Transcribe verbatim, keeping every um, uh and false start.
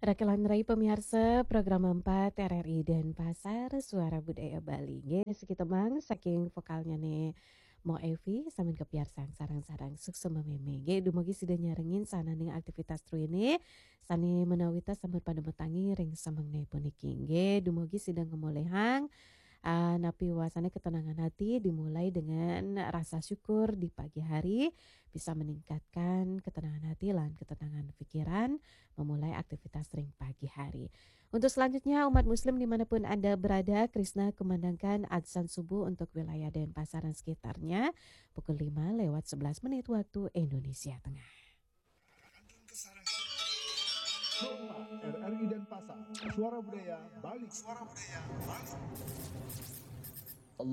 Rakelan Rai pemirsa program empat R R I dan Pasar Suara Budaya Bali. Nggih sakitamang saking vokalnya nih Mo Evi samin kebiasaan sarang-sarang sukses mememe. Nggih dumugi sida nyarengin sana ning aktivitas tru ini sani menawita sambut pada metangi ring samangne puniki. Nggih dumugi sida ngemolehang Ah, napi wawasannya ketenangan hati dimulai dengan rasa syukur di pagi hari bisa meningkatkan ketenangan hati dan ketenangan pikiran memulai aktivitas ring pagi hari. Untuk selanjutnya umat muslim dimanapun Anda berada, Krishna kumandangkan adzan subuh untuk wilayah Denpasar dan sekitarnya pukul lima lewat sebelas menit waktu Indonesia Tengah. R R I Denpasar, Suara Budaya Bali. Suara Budaya Bali.